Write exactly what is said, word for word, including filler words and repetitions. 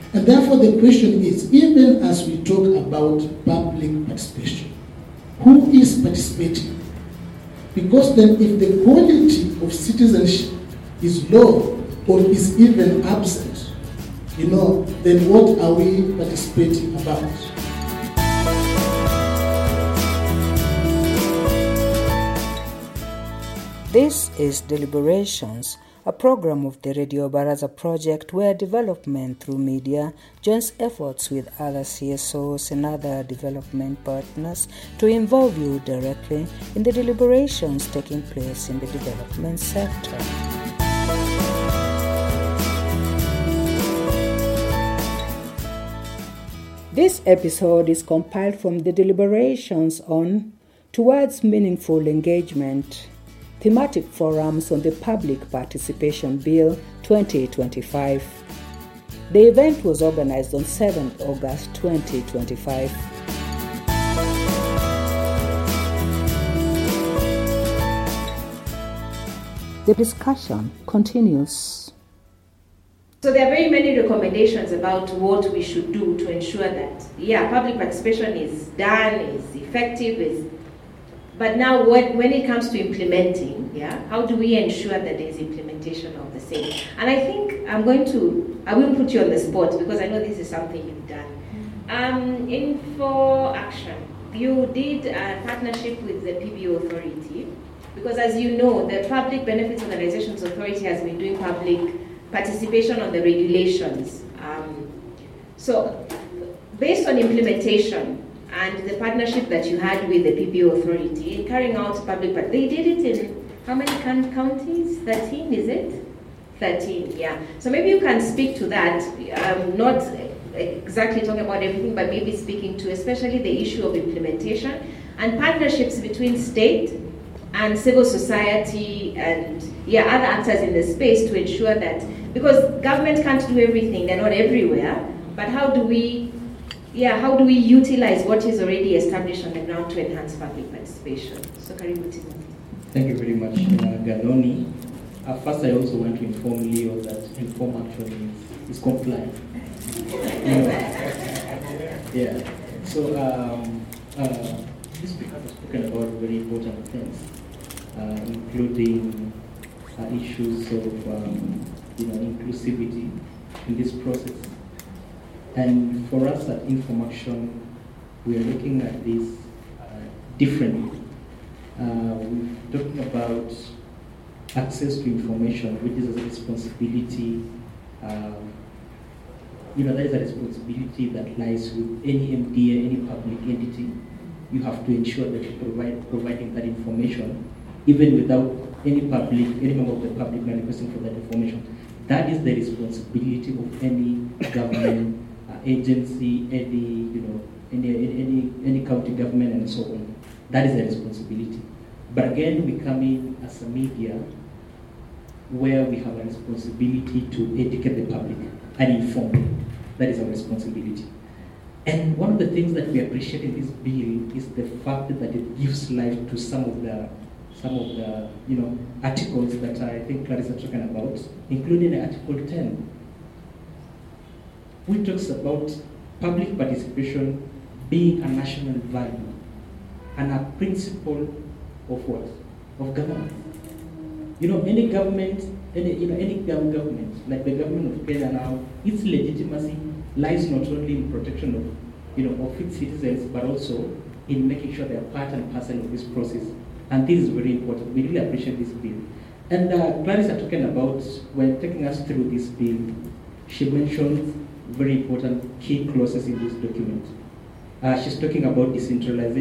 And therefore the question is, even as we talk about public participation, who is participating? Because then if the quality of citizenship is low or is even absent, you know, then what are we participating about? This is Deliberations, a program of the Radio Baraza project where development through media joins efforts with other C S Os and other development partners to involve you directly in the deliberations taking place in the development sector. This episode is compiled from the deliberations on Towards Meaningful Engagement, Thematic Forums on the Public Participation Bill twenty twenty-five. The event was organized on seventh of August twenty twenty-five. The discussion continues. So there are very many recommendations about what we should do to ensure that, yeah, public participation is done, is effective, is But now when, when it comes to implementing, yeah, how do we ensure that there is implementation of the same? And I think I'm going to, I will put you on the spot because I know this is something you've done. Um, Info Action, you did a partnership with the P B O Authority because as you know, the Public Benefits Organizations Authority has been doing public participation on the regulations. Um, so based on implementation, and the partnership that you had with the P B O Authority in carrying out public part, they did it in how many counties? thirteen, is it? thirteen, yeah. So maybe you can speak to that, um, not exactly talking about everything, but maybe speaking to especially the issue of implementation and partnerships between state and civil society and yeah, other actors in the space to ensure that, because government can't do everything, they're not everywhere, but how do we Yeah, how do we utilize what is already established on the ground to enhance public participation? So, Karibu Timothy. Thank you very much, uh, Ganoni. Uh, first, I also want to inform Leo that Inform Action is, is compliant. Yeah. So, um, uh, this speaker has spoken about very important things, uh, including uh, issues of um, you know inclusivity in this process. And for us at Inform Action, we are looking at this uh, differently. Uh, we're talking about access to information, which is a responsibility, uh, you know, that is a responsibility that lies with any M D A, any public entity. You have to ensure that you provide providing that information, even without any public, any member of the public requesting for that information. That is the responsibility of any government agency, any you know, any any any county government, and so on. That is a responsibility. But again, we come in as a media, where we have a responsibility to educate the public and inform them. That is our responsibility. And one of the things that we appreciate in this bill is the fact that it gives life to some of the some of the you know articles that I think Clarissa is talking about, including Article ten. Which talks about public participation being a national value and a principle of what? Of government. You know, any government, any you know, any government, like the government of Kenya now, its legitimacy lies not only in protection of you know of its citizens, but also in making sure they are part and parcel of this process. And this is very important. We really appreciate this bill. And uh, Clarissa talking about when taking us through this bill, she mentioned very important key clauses in this document. Uh, she's talking about decentralization.